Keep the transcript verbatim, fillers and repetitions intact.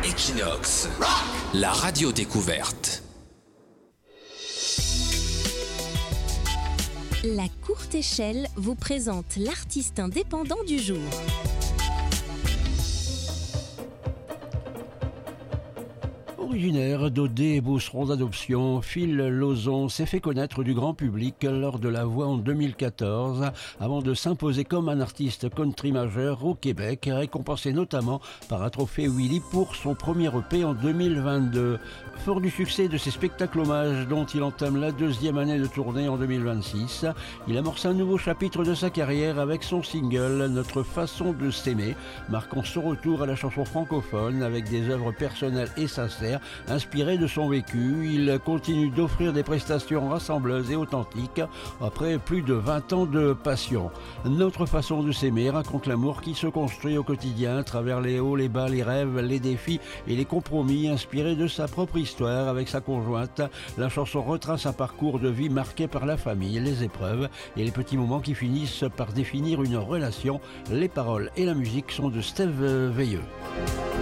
Equinox, la radio découverte. La courte échelle vous présente l'artiste indépendant du jour. Originaire d'Audet et Beauceron d'adoption, Phil Lauzon s'est fait connaître du grand public lors de La Voix en deux mille quatorze, avant de s'imposer comme un artiste country majeur au Québec, récompensé notamment par un trophée Willy pour son premier E P en deux mille vingt-deux. Fort du succès de ses spectacles hommages dont il entame la deuxième année de tournée en deux mille vingt-six, il amorce un nouveau chapitre de sa carrière avec son single Notre façon de s'aimer, marquant son retour à la chanson francophone avec des œuvres personnelles et sincères inspirées de son vécu. Il continue d'offrir des prestations rassembleuses et authentiques après plus de vingt ans de passion. Notre façon de s'aimer raconte l'amour qui se construit au quotidien à travers les hauts, les bas, les rêves, les défis et les compromis, inspirés de sa propre histoire avec sa conjointe. La chanson retrace un parcours de vie marqué par la famille, les épreuves et les petits moments qui finissent par définir une relation. Les paroles et la musique sont de Steve Veilleux.